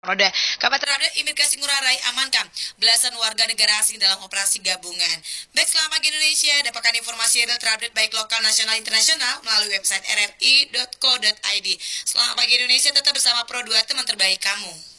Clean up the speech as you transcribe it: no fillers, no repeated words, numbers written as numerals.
Roda. Kabar terupdate imigrasi Ngurah Rai amankan belasan warga negara asing dalam operasi gabungan. Baik, selamat pagi Indonesia. Dapatkan informasi terupdate baik lokal, nasional, internasional melalui website rri.co.id. Selamat pagi Indonesia, tetap bersama Pro 2, teman terbaik kamu.